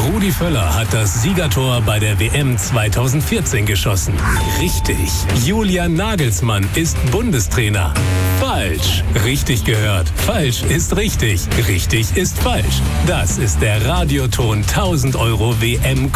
Rudi Völler hat das Siegertor bei der WM 2014 geschossen. Richtig. Julian Nagelsmann ist Bundestrainer. Falsch. Richtig gehört. Falsch ist richtig. Richtig ist falsch. Das ist der Radioton 1000 € WM